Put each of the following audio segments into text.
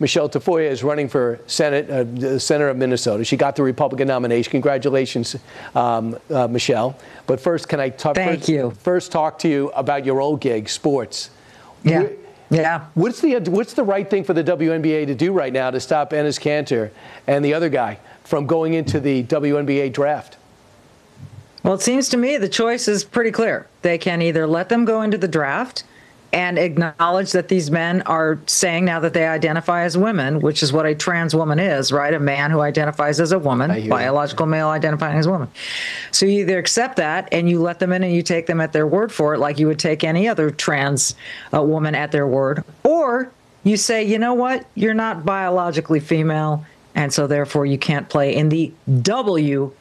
Michelle Tafoya is running for Senator of Minnesota. She got the Republican nomination. Congratulations, Michelle. But first, can I talk to you about your old gig, sports? Yeah. Yeah. What's the right thing for the WNBA to do right now to stop Enes Kanter and the other guy from going into the WNBA draft? Well, it seems to me the choice is pretty clear. They can either let them go into the draft and acknowledge that these men are saying now that they identify as women, which is what a trans woman is, right? A man who identifies as a woman, biological male identifying as a woman. So you either accept that and you let them in and you take them at their word for it, like you would take any other trans woman at their word, or you say, you know what, you're not biologically female, and so therefore you can't play in the WNBA.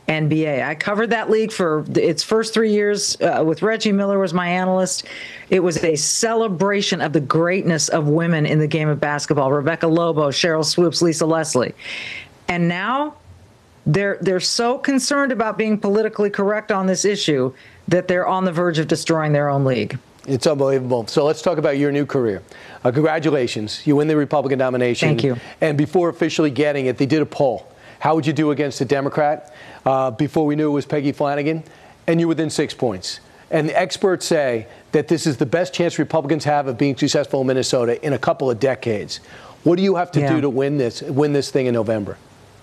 I covered that league for its first 3 years with Reggie Miller was my analyst. It was a celebration of the greatness of women in the game of basketball. Rebecca Lobo, Cheryl Swoops, Lisa Leslie. And now they're so concerned about being politically correct on this issue that they're on the verge of destroying their own league. It's unbelievable. So let's talk about your new career. Congratulations. You win the Republican nomination. Thank you. And before officially getting it, they did a poll. How would you do against a Democrat? Before we knew it was Peggy Flanagan, and you're within 6 points. And the experts say that this is the best chance Republicans have of being successful in Minnesota in a couple of decades. What do you have to do to win this thing in November?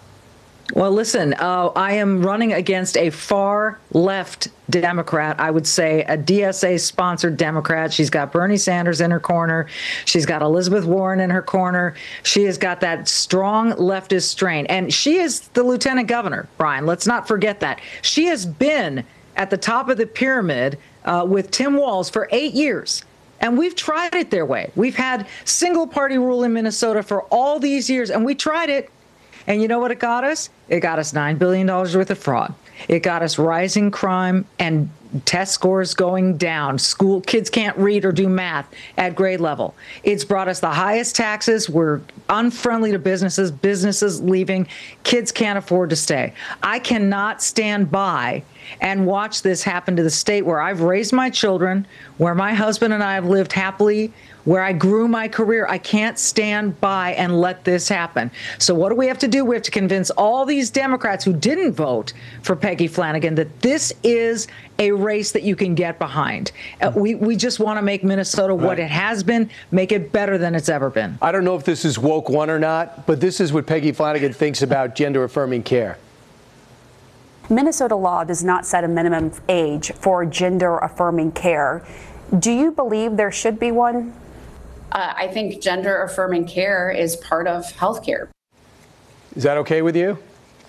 Well, listen, I am running against a far left Democrat. I would say a DSA-sponsored Democrat. She's got Bernie Sanders in her corner. She's got Elizabeth Warren in her corner. She has got that strong leftist strain. And she is the lieutenant governor, Brian. Let's not forget that. She has been at the top of the pyramid with Tim Walz for 8 years. And we've tried it their way. We've had single-party rule in Minnesota for all these years, and we tried it. And you know what it got us? It got us $9 billion worth of fraud. It got us rising crime and test scores going down. School kids can't read or do math at grade level. It's brought us the highest taxes. We're unfriendly to businesses, businesses leaving. Kids can't afford to stay. I cannot stand by and watch this happen to the state where I've raised my children, where my husband and I have lived happily, where I grew my career. I can't stand by and let this happen. So what do we have to do? We have to convince all these Democrats who didn't vote for Peggy Flanagan that this is a race that you can get behind. We just want to make Minnesota what it has been, make it better than it's ever been. I don't know if this is woke one or not, but this is what Peggy Flanagan thinks about gender-affirming care. Minnesota law does not set a minimum age for gender-affirming care. Do you believe there should be one? I think gender-affirming care is part of healthcare. Is that okay with you?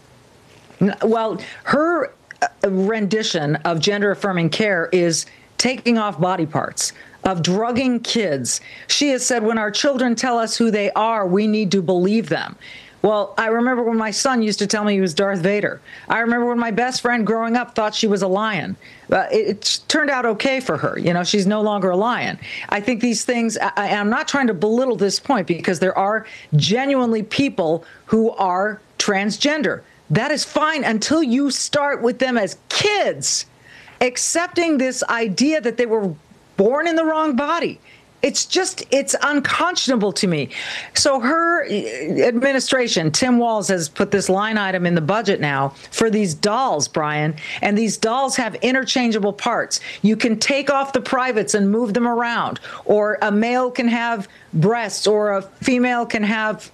Well, her rendition of gender-affirming care is taking off body parts, of drugging kids. She has said when our children tell us who they are, we need to believe them. Well, I remember when my son used to tell me he was Darth Vader. I remember when my best friend growing up thought she was a lion. It turned out okay for her. You know, she's no longer a lion. I think these things, I'm not trying to belittle this point because there are genuinely people who are transgender. That is fine until you start with them as kids, accepting this idea that they were born in the wrong body. It's unconscionable to me. So her administration, Tim Walz, has put this line item in the budget now for these dolls, Brian, and these dolls have interchangeable parts. You can take off the privates and move them around, or a male can have breasts, or a female can have,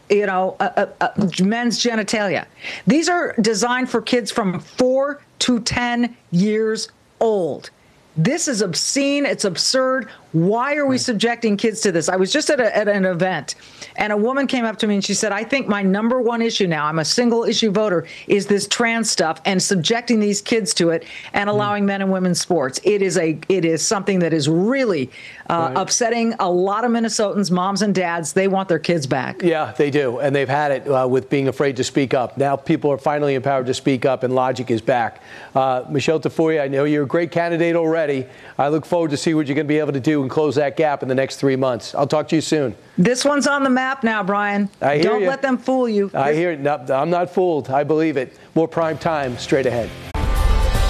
men's genitalia. These are designed for kids from 4 to 10 years old. This is obscene. It's absurd. Why are we subjecting kids to this? I was just at an event, and a woman came up to me and she said, I think my number one issue now, I'm a single issue voter, is this trans stuff and subjecting these kids to it and allowing men and women's sports. It is something that is really upsetting a lot of Minnesotans, moms and dads. They want their kids back. Yeah, they do. And they've had it with being afraid to speak up. Now people are finally empowered to speak up, and logic is back. Michelle Tafoya, I know you're a great candidate already. I look forward to see what you're going to be able to do and close that gap in the next 3 months. I'll talk to you soon. This one's on the map now, Brian. Don't let them fool you. I hear it. No, I'm not fooled. I believe it. More prime time straight ahead.